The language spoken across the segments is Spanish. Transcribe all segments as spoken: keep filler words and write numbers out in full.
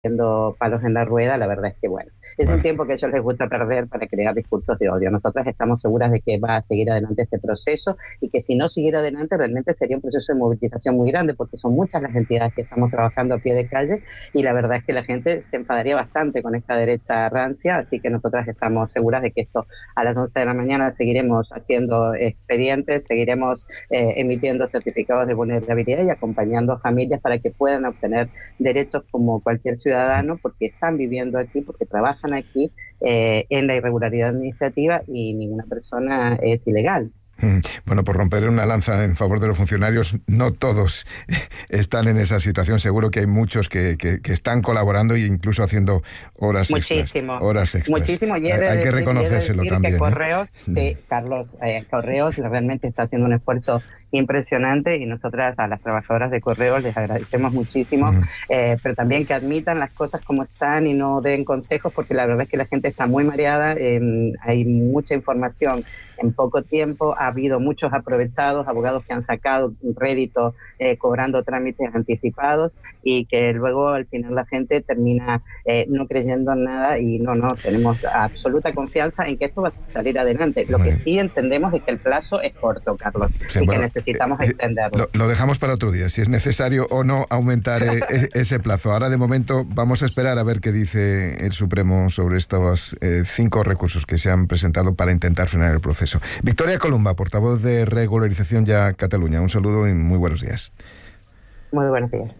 poniendo palos en la rueda, la verdad es que, bueno, es bueno. un tiempo que a ellos les gusta perder para crear discursos de odio. Nosotras estamos seguras de que va a seguir adelante este proceso y que si no siguiera adelante realmente sería un proceso de movilización muy grande, porque son muchas las entidades que estamos trabajando a pie de calle y la verdad es que la gente se enfadaría bastante con esta derecha rancia, así que nosotras estamos seguras de que esto a las once de la mañana seguiremos haciendo expedientes, seguiremos eh, emitiendo certificados de vulnerabilidad y acompañando a familias para que puedan obtener derechos como cualquier ciudadano ciudadano, porque están viviendo aquí, porque trabajan aquí eh, en la irregularidad administrativa y ninguna persona es ilegal. Bueno, por romper una lanza en favor de los funcionarios, no todos están en esa situación. Seguro que hay muchos que, que, que están colaborando e incluso haciendo horas Muchísimo. extras. Horas extras. Muchísimo. Y hay, hay que reconocérselo también. Que Correos, ¿eh? Sí, Carlos, eh, Correos realmente está haciendo un esfuerzo impresionante y nosotras a las trabajadoras de Correos les agradecemos muchísimo, mm. eh, pero también que admitan las cosas como están y no den consejos, porque la verdad es que la gente está muy mareada, eh, hay mucha información en poco tiempo, ha habido muchos aprovechados, abogados que han sacado un rédito eh, cobrando trámites anticipados y que luego al final la gente termina eh, no creyendo en nada y no, no, tenemos absoluta confianza en que esto va a salir adelante. Lo que sí entendemos es que el plazo es corto, Carlos, sí, y bueno, que necesitamos eh, extenderlo. Lo, lo dejamos para otro día, si es necesario o no aumentar eh, ese plazo. Ahora de momento vamos a esperar a ver qué dice el Supremo sobre estos eh, cinco recursos que se han presentado para intentar frenar el proceso. Victoria Columba, portavoz de Regularización Ya Cataluña. Un saludo y muy buenos días. Muy buenos días.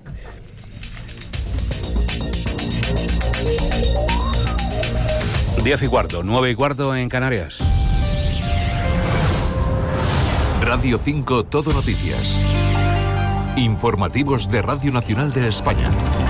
Diez y cuarto, nueve y cuarto en Canarias. Radio cinco Todo Noticias. Informativos de Radio Nacional de España.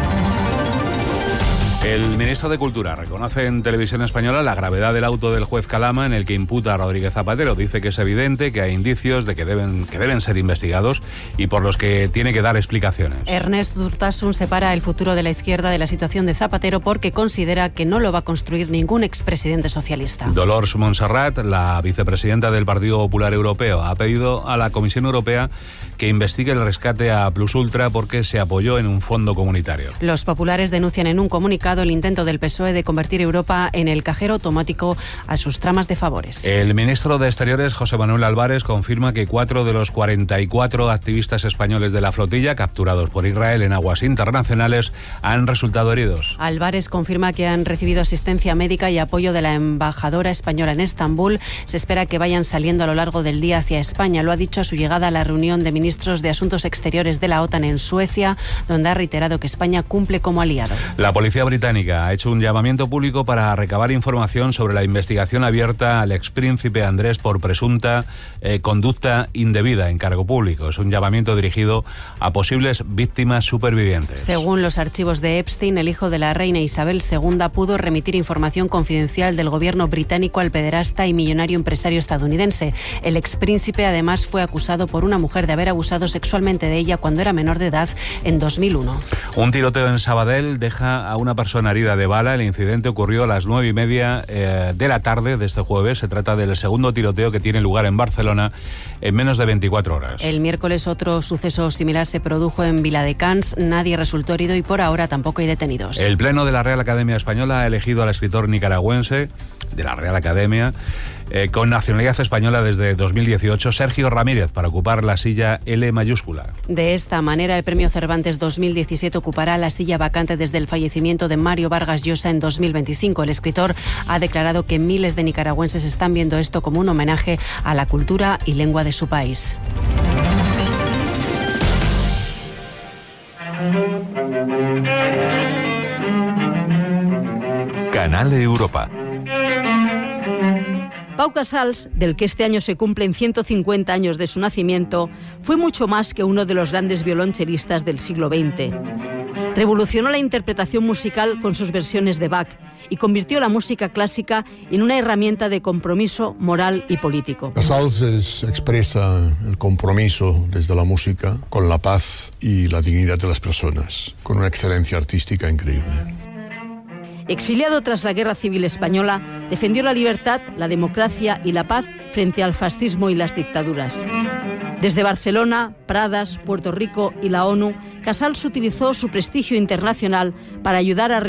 El ministro de Cultura reconoce en Televisión Española la gravedad del auto del juez Calama en el que imputa a Rodríguez Zapatero. Dice que es evidente que hay indicios de que deben, que deben ser investigados y por los que tiene que dar explicaciones. Ernest Urtasun separa el futuro de la izquierda de la situación de Zapatero porque considera que no lo va a construir ningún expresidente socialista. Dolors Montserrat, la vicepresidenta del Partido Popular Europeo, ha pedido a la Comisión Europea que investigue el rescate a Plus Ultra porque se apoyó en un fondo comunitario. Los populares denuncian en un comunicado el intento del P S O E de convertir Europa en el cajero automático a sus tramas de favores. El ministro de Exteriores, José Manuel Álvarez, confirma que cuatro de los cuarenta y cuatro activistas españoles de la flotilla capturados por Israel en aguas internacionales han resultado heridos. Álvarez confirma que han recibido asistencia médica y apoyo de la embajadora española en Estambul. Se espera que vayan saliendo a lo largo del día hacia España. Lo ha dicho a su llegada a la reunión de ministros de Asuntos Exteriores de la OTAN en Suecia, donde ha reiterado que España cumple como aliado. La policía británica ha hecho un llamamiento público para recabar información sobre la investigación abierta al expríncipe Andrés por presunta eh, conducta indebida en cargo público. Es un llamamiento dirigido a posibles víctimas supervivientes. Según los archivos de Epstein, el hijo de la reina Isabel segunda pudo remitir información confidencial del gobierno británico al pederasta y millonario empresario estadounidense. El expríncipe además fue acusado por una mujer de haber abusado sexualmente de ella cuando era menor de edad en dos mil uno. Un tiroteo en Sabadell deja a una persona herida de bala. El incidente ocurrió a las nueve y media eh, de la tarde de este jueves. Se trata del segundo tiroteo que tiene lugar en Barcelona en menos de veinticuatro horas. El miércoles otro suceso similar se produjo en Viladecans. Nadie resultó herido y por ahora tampoco hay detenidos. El Pleno de la Real Academia Española ha elegido al escritor nicaragüense de la Real Academia Eh, con nacionalidad española desde dos mil dieciocho, Sergio Ramírez, para ocupar la silla L mayúscula. De esta manera, el Premio Cervantes dos mil diecisiete ocupará la silla vacante desde el fallecimiento de Mario Vargas Llosa en dos mil veinticinco. El escritor ha declarado que miles de nicaragüenses están viendo esto como un homenaje a la cultura y lengua de su país. Canal Europa. Pau Casals, del que este año se cumplen ciento cincuenta años de su nacimiento, fue mucho más que uno de los grandes violonchelistas del siglo veinte. Revolucionó la interpretación musical con sus versiones de Bach y convirtió la música clásica en una herramienta de compromiso moral y político. Casals es, expresa el compromiso desde la música con la paz y la dignidad de las personas, con una excelencia artística increíble. Exiliado tras la Guerra Civil Española, defendió la libertad, la democracia y la paz frente al fascismo y las dictaduras. Desde Barcelona, Pradas, Puerto Rico y la ONU, Casals utilizó su prestigio internacional para ayudar a